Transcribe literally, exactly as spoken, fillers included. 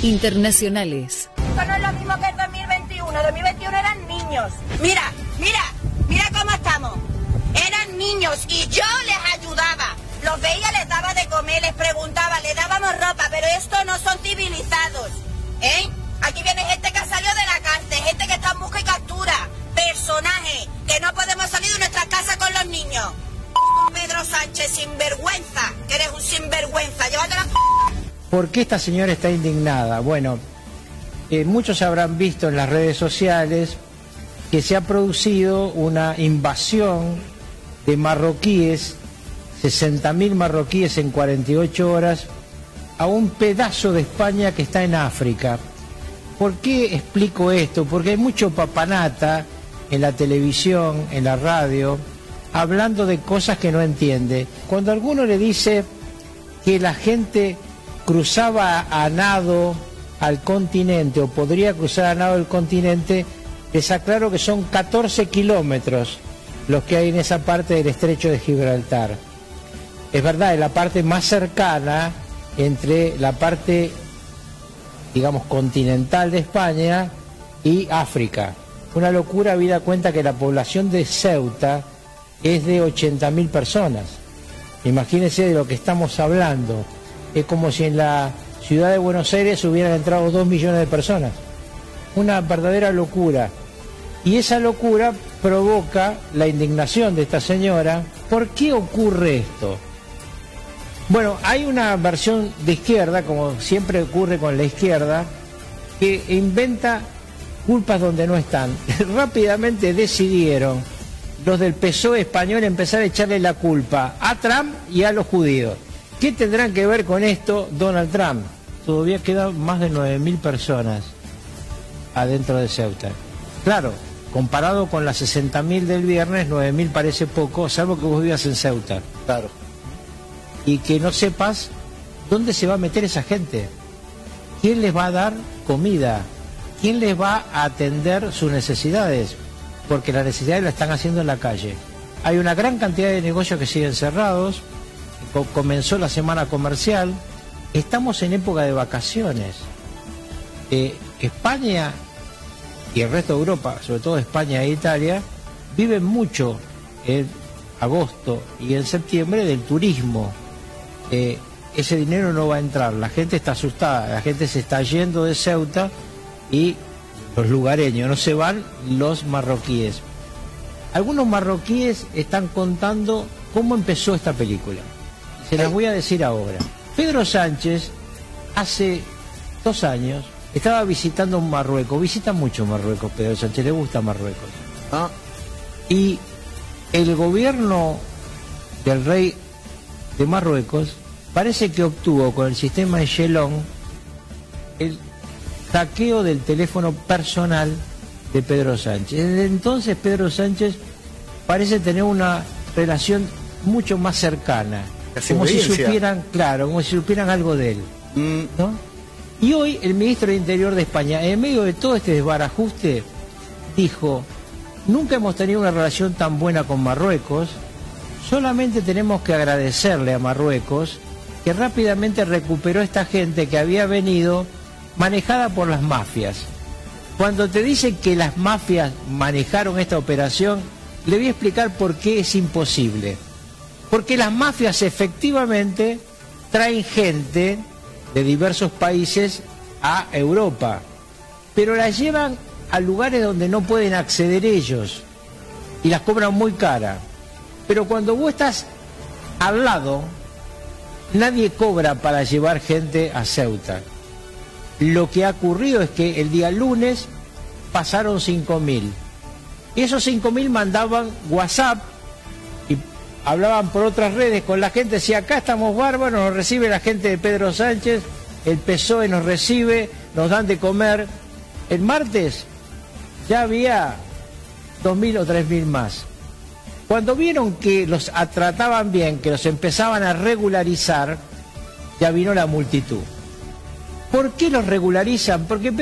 Internacionales. Esto no es lo mismo que el dos mil veintiuno. dos mil veintiuno eran niños. Mira, mira, mira cómo estamos. Eran niños y yo les ayudaba. Los veía, les daba de comer, les preguntaba, les dábamos ropa, pero estos no son civilizados. ¿Eh? Aquí viene gente que ha salido de la cárcel, gente que está en busca y captura, personajes, que no podemos salir de nuestra casa con los niños. Pedro Sánchez, sinvergüenza, que eres un sinvergüenza, llévate la... ¿Por qué esta señora está indignada? Bueno, eh, muchos habrán visto en las redes sociales que se ha producido una invasión de marroquíes, sesenta mil marroquíes en cuarenta y ocho horas, a un pedazo de España que está en África. ¿Por qué explico esto? Porque hay mucho papanata en la televisión, en la radio, hablando de cosas que no entiende. Cuando alguno le dice que la gente cruzaba a nado al continente o podría cruzar a nado el continente, les aclaro que son catorce kilómetros los que hay en esa parte del estrecho de Gibraltar. Es verdad, es la parte más cercana entre la parte, digamos, continental de España y África. Una locura habida cuenta que la población de Ceuta es de ochenta mil personas. Imagínense de lo que estamos hablando. Es como si en la ciudad de Buenos Aires hubieran entrado dos millones de personas. Una verdadera locura. Y esa locura provoca la indignación de esta señora. ¿Por qué ocurre esto? Bueno, hay una versión de izquierda, como siempre ocurre con la izquierda, que inventa culpas donde no están. Rápidamente decidieron los del P S O E español empezar a echarle la culpa a Trump y a los judíos. ¿Qué tendrán que ver con esto Donald Trump? Todavía quedan más de nueve mil personas adentro de Ceuta. Claro, comparado con las sesenta mil del viernes, nueve mil parece poco, salvo que vos vivas en Ceuta. Claro. Y que no sepas dónde se va a meter esa gente. ¿Quién les va a dar comida? ¿Quién les va a atender sus necesidades? Porque las necesidades las están haciendo en la calle. Hay una gran cantidad de negocios que siguen cerrados. Comenzó la semana comercial. Estamos en época de vacaciones. Eh, España y el resto de Europa, sobre todo España e Italia, viven mucho en agosto y en septiembre del turismo. Eh, ese dinero no va a entrar, la gente está asustada, la gente se está yendo de Ceuta y los lugareños, no se van los marroquíes. Algunos marroquíes están contando cómo empezó esta película. Se las voy a decir ahora. Pedro Sánchez hace dos años estaba visitando Marruecos, visita mucho Marruecos Pedro Sánchez, le gusta Marruecos. ¿Ah? Y el gobierno del rey de Marruecos parece que obtuvo con el sistema Echelon el hackeo del teléfono personal de Pedro Sánchez. Desde entonces Pedro Sánchez parece tener una relación mucho más cercana, como si supieran, claro, como si supieran algo de él, mm. ¿no? Y hoy el ministro de Interior de España, en medio de todo este desbarajuste, dijo: nunca hemos tenido una relación tan buena con Marruecos, solamente tenemos que agradecerle a Marruecos que rápidamente recuperó esta gente que había venido manejada por las mafias. Cuando te dicen que las mafias manejaron esta operación, le voy a explicar por qué es imposible. Porque las mafias efectivamente traen gente de diversos países a Europa, pero las llevan a lugares donde no pueden acceder ellos y las cobran muy cara. Pero cuando vos estás al lado, nadie cobra para llevar gente a Ceuta. Lo que ha ocurrido es que el día lunes pasaron cinco mil. Y esos cinco mil mandaban WhatsApp y hablaban por otras redes con la gente. Si acá estamos bárbaros, nos recibe la gente de Pedro Sánchez, el P S O E nos recibe, nos dan de comer. El martes ya había dos mil o tres mil más. Cuando vieron que los trataban bien, que los empezaban a regularizar, ya vino la multitud. ¿Por qué los regularizan? Porque